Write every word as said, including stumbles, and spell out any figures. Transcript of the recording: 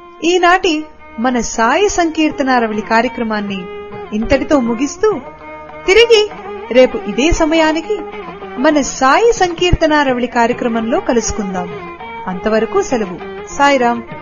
ఈనాటి మన సాయి సంకీర్తనారవళి కార్యక్రమాన్ని ఇంతటితో ముగిస్తూ తిరిగి రేపు ఇదే సమయానికి మన సాయి సంకీర్తనారవళి కార్యక్రమంలో కలుసుకుందాం. అంతవరకు సెలవు. సాయిరాం.